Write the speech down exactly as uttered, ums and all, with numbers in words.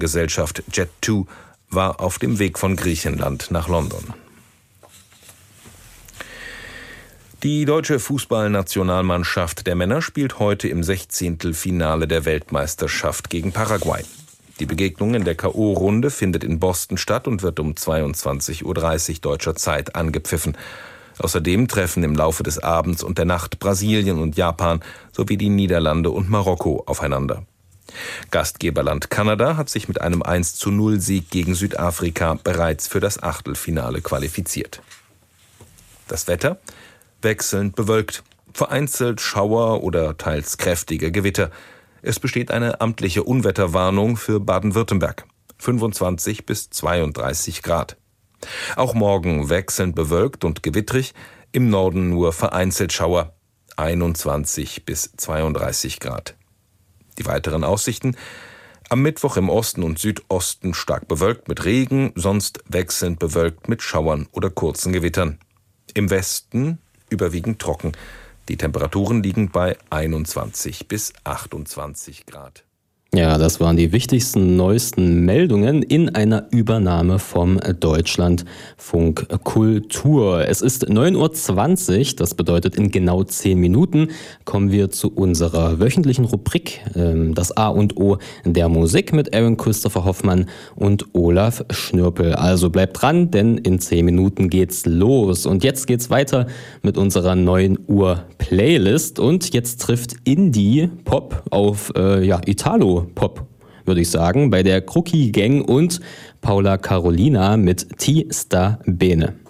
Fluggesellschaft Jet zwei war auf dem Weg von Griechenland nach London. Die deutsche Fußballnationalmannschaft der Männer spielt heute im Sechzehntelfinale der Weltmeisterschaft gegen Paraguay. Die Begegnung in der K O-Runde findet in Boston statt und wird um zweiundzwanzig Uhr dreißig deutscher Zeit angepfiffen. Außerdem treffen im Laufe des Abends und der Nacht Brasilien und Japan sowie die Niederlande und Marokko aufeinander. Gastgeberland Kanada hat sich mit einem eins zu null Sieg gegen Südafrika bereits für das Achtelfinale qualifiziert. Das Wetter? Wechselnd bewölkt, vereinzelt Schauer oder teils kräftige Gewitter. Es besteht eine amtliche Unwetterwarnung für Baden-Württemberg, fünfundzwanzig bis zweiunddreißig Grad. Auch morgen wechselnd bewölkt und gewittrig, im Norden nur vereinzelt Schauer, einundzwanzig bis zweiunddreißig Grad. Die weiteren Aussichten: am Mittwoch im Osten und Südosten stark bewölkt mit Regen, sonst wechselnd bewölkt mit Schauern oder kurzen Gewittern. Im Westen überwiegend trocken. Die Temperaturen liegen bei einundzwanzig bis achtundzwanzig Grad. Ja, das waren die wichtigsten, neuesten Meldungen in einer Übernahme vom Deutschlandfunk Kultur. Es ist neun Uhr zwanzig, das bedeutet, in genau zehn Minuten kommen wir zu unserer wöchentlichen Rubrik, das A und O der Musik mit Aaron Christopher Hoffmann und Olaf Schnürpel. Also bleibt dran, denn in zehn Minuten geht's los. Und jetzt geht's weiter mit unserer neun Uhr Playlist. Und jetzt trifft Indie-Pop auf äh, ja, Italo Pop, würde ich sagen, bei der Crookie Gang und Paula Carolina mit Ti sta bene.